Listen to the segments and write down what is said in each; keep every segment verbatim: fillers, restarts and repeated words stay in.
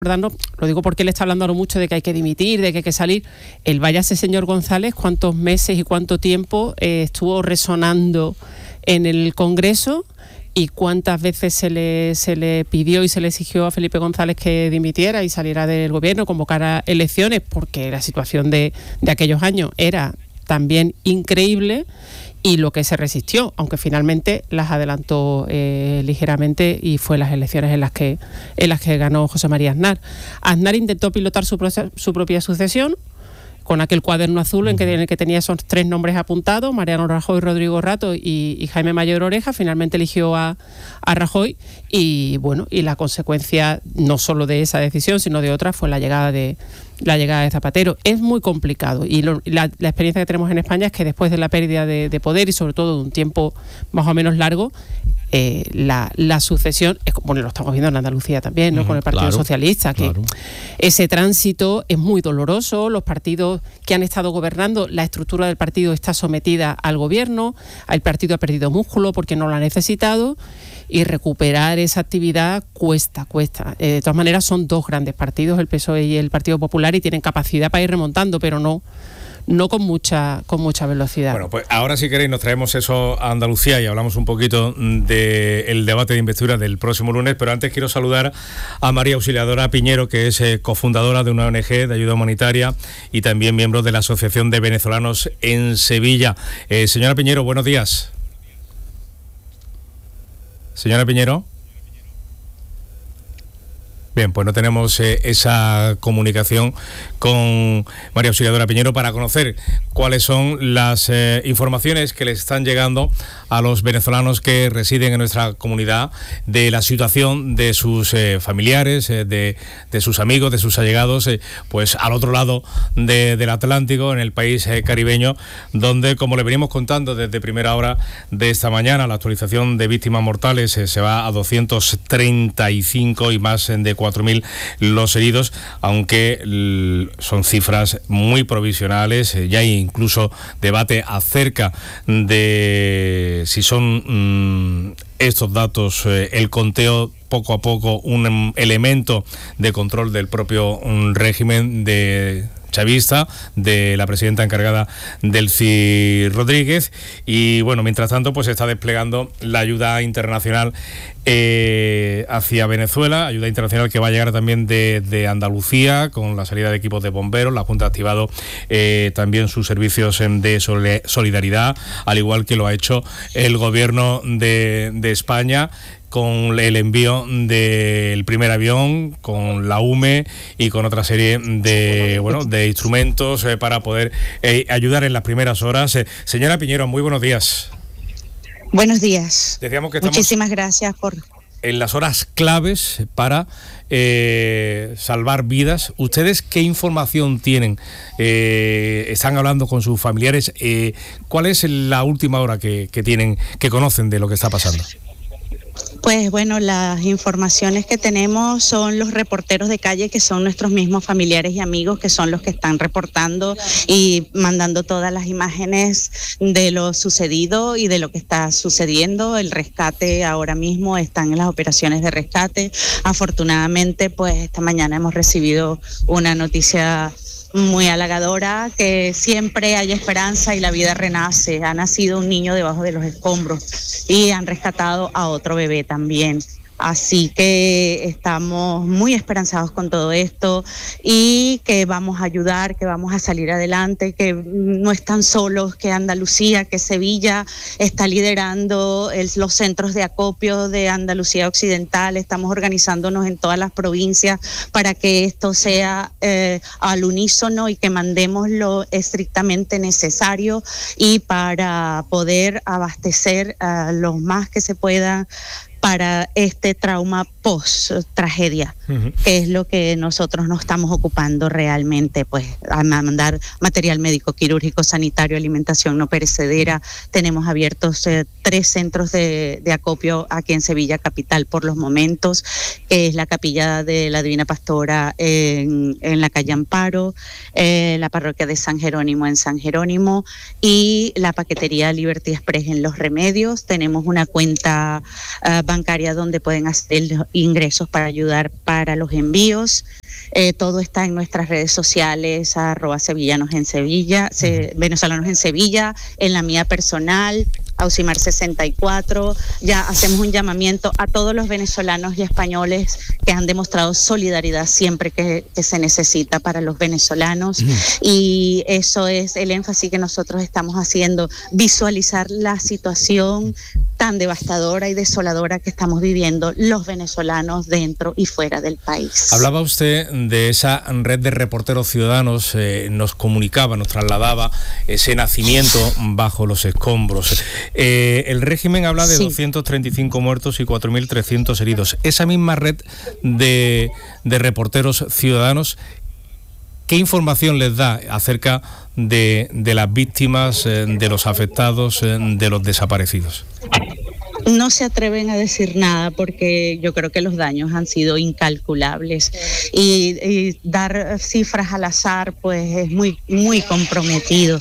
Lo digo porque él está hablando ahora mucho de que hay que dimitir, de que hay que salir. El váyase señor González, cuántos meses y cuánto tiempo eh, estuvo resonando en el Congreso y cuántas veces se le, se le pidió y se le exigió a Felipe González que dimitiera y saliera del gobierno, convocara elecciones, porque la situación de, de aquellos años era también increíble. Y lo que se resistió, aunque finalmente las adelantó eh, ligeramente y fue las elecciones en las que en las que ganó José María Aznar. Aznar intentó pilotar su, su propia sucesión con aquel cuaderno azul en, que, en el que tenía esos tres nombres apuntados, Mariano Rajoy, Rodrigo Rato y, y Jaime Mayor Oreja. Finalmente eligió a, a Rajoy y bueno, y la consecuencia no solo de esa decisión, sino de otra, fue la llegada de la llegada de Zapatero. Es muy complicado y lo, la, la experiencia que tenemos en España es que después de la pérdida de, de poder y sobre todo de un tiempo más o menos largo, eh, la, la sucesión, es, bueno, lo estamos viendo en Andalucía también, ¿no? Uh-huh, con el Partido claro, Socialista, que claro. Ese tránsito es muy doloroso. Los partidos que han estado gobernando, la estructura del partido está sometida al gobierno, el partido ha perdido músculo porque no lo ha necesitado, y recuperar esa actividad cuesta, cuesta. Eh, de todas maneras, son dos grandes partidos, el P S O E y el Partido Popular, y tienen capacidad para ir remontando, pero no, no con mucha, con mucha velocidad. Bueno, pues ahora si queréis nos traemos eso a Andalucía y hablamos un poquito del debate de investidura del próximo lunes, pero antes quiero saludar a María Auxiliadora Piñero, que es eh, cofundadora de una O N G de ayuda humanitaria y también miembro de la Asociación de Venezolanos en Sevilla. Eh, señora Piñero, buenos días. Señora Piñero. Bien, pues no tenemos eh, esa comunicación con María Auxiliadora Piñero para conocer cuáles son las eh, informaciones que les están llegando a los venezolanos que residen en nuestra comunidad de la situación de sus eh, familiares, eh, de, de sus amigos, de sus allegados, eh, pues al otro lado de, del Atlántico, en el país eh, caribeño, donde, como le venimos contando desde primera hora de esta mañana, la actualización de víctimas mortales eh, se va a doscientos treinta y cinco y más de cuatro mil los heridos, aunque l- son cifras muy provisionales. Eh, ya hay incluso debate acerca de si son mmm, estos datos, eh, el conteo poco a poco, un um, elemento de control del propio um, régimen de chavista, de la presidenta encargada, Delcy Rodríguez. Y bueno, mientras tanto, pues se está desplegando la ayuda internacional eh, hacia Venezuela, ayuda internacional que va a llegar también de, de Andalucía, con la salida de equipos de bomberos. La Junta ha activado eh, también sus servicios de solidaridad, al igual que lo ha hecho el gobierno de, de España, con el envío del primer avión, con la U M E y con otra serie de bueno de instrumentos eh, para poder eh, ayudar en las primeras horas. Eh, señora Piñero, muy buenos días. Buenos días. Decíamos que estamos Muchísimas gracias por... en las horas claves para eh, salvar vidas. ¿Ustedes qué información tienen? Eh, ¿Están hablando con sus familiares? Eh, ¿Cuál es la última hora que, que tienen, que conocen de lo que está pasando? Pues bueno, las informaciones que tenemos son los reporteros de calle, que son nuestros mismos familiares y amigos, que son los que están reportando y mandando todas las imágenes de lo sucedido y de lo que está sucediendo. El rescate ahora mismo están en las operaciones de rescate. Afortunadamente, pues esta mañana hemos recibido una noticia muy halagadora, que siempre hay esperanza y la vida renace. Ha nacido un niño debajo de los escombros y han rescatado a otro bebé también. Así que estamos muy esperanzados con todo esto y que vamos a ayudar, que vamos a salir adelante, que no están solos, que Andalucía, que Sevilla está liderando el, los centros de acopio de Andalucía Occidental. Estamos organizándonos en todas las provincias para que esto sea eh, al unísono y que mandemos lo estrictamente necesario y para poder abastecer uh, lo más que se pueda para este trauma post-tragedia, uh-huh. que es lo que nosotros nos estamos ocupando realmente, pues a mandar material médico, quirúrgico, sanitario, alimentación no perecedera. Tenemos abiertos eh, tres centros de, de acopio aquí en Sevilla Capital por los momentos, que es la Capilla de la Divina Pastora en, en la calle Amparo, eh, la Parroquia de San Jerónimo en San Jerónimo y la Paquetería Liberty Express en Los Remedios. Tenemos una cuenta uh, bancaria donde pueden hacer ingresos para ayudar para los envíos. Eh, todo está en nuestras redes sociales, arroba sevillanos en Sevilla, se, venezolanos en Sevilla, en la mía personal, Ausimar sesenta y cuatro. Ya hacemos un llamamiento a todos los venezolanos y españoles que han demostrado solidaridad siempre que, que se necesita para los venezolanos. Mm. Y eso es el énfasis que nosotros estamos haciendo, visualizar la situación tan devastadora y desoladora que estamos viviendo los venezolanos dentro y fuera del país. Hablaba usted de esa red de reporteros ciudadanos, eh, nos comunicaba, nos trasladaba ese nacimiento bajo los escombros. Eh, el régimen habla de sí. doscientos treinta y cinco muertos y cuatro mil trescientos heridos. Esa misma red de, de reporteros ciudadanos, ¿qué información les da acerca de, de las víctimas, eh, de los afectados, eh, de los desaparecidos? No se atreven a decir nada porque yo creo que los daños han sido incalculables y, y dar cifras al azar pues es muy muy comprometido,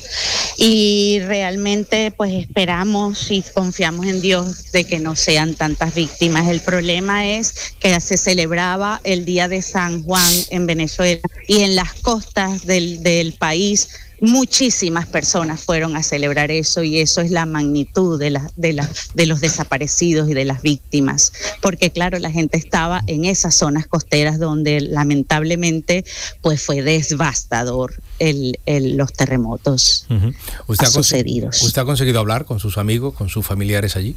y realmente pues esperamos y confiamos en Dios de que no sean tantas víctimas. El problema es que se celebraba el Día de San Juan en Venezuela y en las costas del, del país muchísimas personas fueron a celebrar eso, y eso es la magnitud de, la, de, la, de los desaparecidos y de las víctimas, porque claro, la gente estaba en esas zonas costeras donde lamentablemente pues fue devastador el, el, los terremotos uh-huh. ¿Usted ha sucedidos. ¿Usted ha conseguido hablar con sus amigos, con sus familiares allí?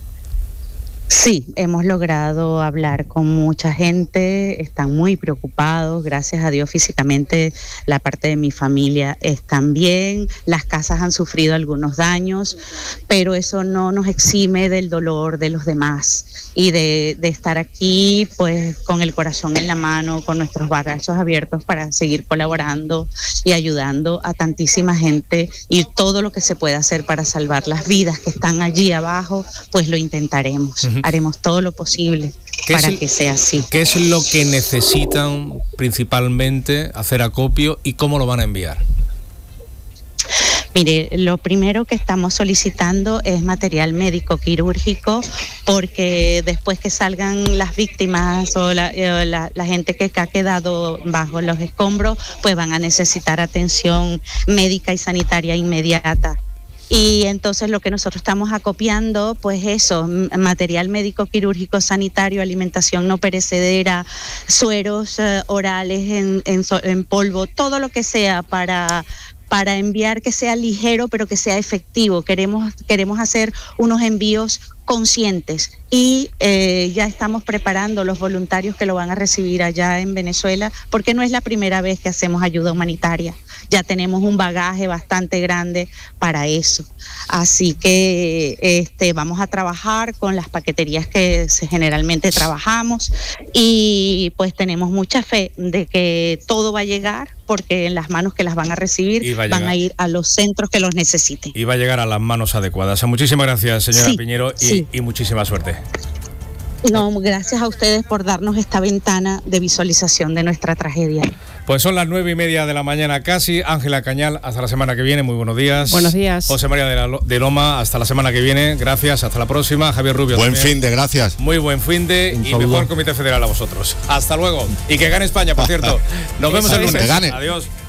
Sí, hemos logrado hablar con mucha gente, están muy preocupados, gracias a Dios físicamente la parte de mi familia están bien, las casas han sufrido algunos daños, pero eso no nos exime del dolor de los demás y de, de estar aquí pues con el corazón en la mano, con nuestros brazos abiertos para seguir colaborando y ayudando a tantísima gente, y todo lo que se pueda hacer para salvar las vidas que están allí abajo, pues lo intentaremos. Uh-huh. Haremos todo lo posible para el, que sea así. ¿Qué es lo que necesitan principalmente hacer acopio y cómo lo van a enviar? Mire, lo primero que estamos solicitando es material médico quirúrgico, porque después que salgan las víctimas o la, la, la gente que ha quedado bajo los escombros, pues van a necesitar atención médica y sanitaria inmediata. Y entonces lo que nosotros estamos acopiando, pues eso, material médico quirúrgico sanitario, alimentación no perecedera, sueros eh, orales en, en, en polvo, todo lo que sea para... para enviar, que sea ligero pero que sea efectivo. Queremos, queremos hacer unos envíos conscientes y eh, ya estamos preparando los voluntarios que lo van a recibir allá en Venezuela, porque no es la primera vez que hacemos ayuda humanitaria, ya tenemos un bagaje bastante grande para eso, así que este, vamos a trabajar con las paqueterías que se, generalmente trabajamos, y pues tenemos mucha fe de que todo va a llegar, porque en las manos que las van a recibir a van a ir a los centros que los necesiten. Y va a llegar a las manos adecuadas. Muchísimas gracias, señora sí, Piñero, y, sí. y muchísima suerte. No, gracias a ustedes por darnos esta ventana de visualización de nuestra tragedia. Pues son las nueve y media de la mañana casi. Ángela Cañal, hasta la semana que viene, muy buenos días. Buenos días. José María de, la, de Loma, hasta la semana que viene, gracias, hasta la próxima. Javier Rubio Buen también. fin de, gracias. Muy buen fin de, y mejor Comité Federal a vosotros. Hasta luego. Y que gane España, por cierto. Nos vemos el lunes. Adiós.